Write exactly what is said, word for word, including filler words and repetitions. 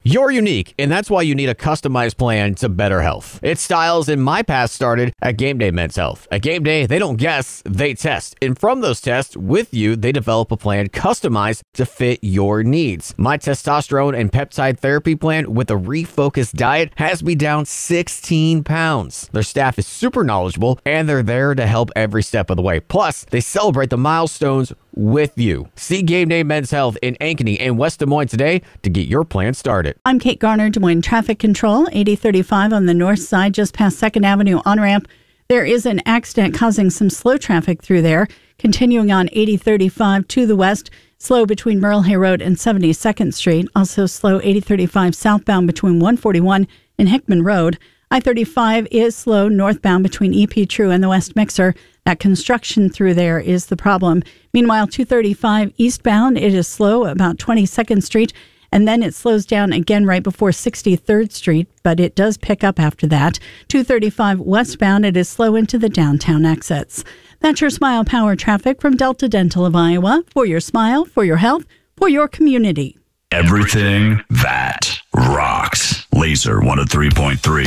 You're unique, and that's why you need a customized plan to better health. It's styles in my past started at Game Day Men's Health. At Game Day, they don't guess, they test. And from those tests, with you, they develop a plan customized to fit your needs. My testosterone and peptide therapy plan with a refocused diet has me down sixteen pounds. Their staff is super knowledgeable, and they're there to help every step of the way. Plus, they celebrate the milestones with you. See Game Day Men's Health in Ankeny and West Des Moines today to get your plan started. I'm Kate Garner, Des Moines Traffic Control, eighty thirty-five on the north side, just past second Avenue on-ramp. There is an accident causing some slow traffic through there. Continuing on eighty thirty-five to the west, slow between Merle Hay Road and seventy-second Street. Also slow eighty thirty-five southbound between one forty-one and Hickman Road. I thirty-five is slow northbound between E P True and the West Mixer. That construction through there is the problem. Meanwhile, two thirty-five eastbound, it is slow about twenty-second Street, and then it slows down again right before sixty-third Street, but it does pick up after that. two thirty-five westbound, it is slow into the downtown exits. That's your Smile Power traffic from Delta Dental of Iowa. For your smile, for your health, for your community. Everything that rocks. Laser one oh three point three.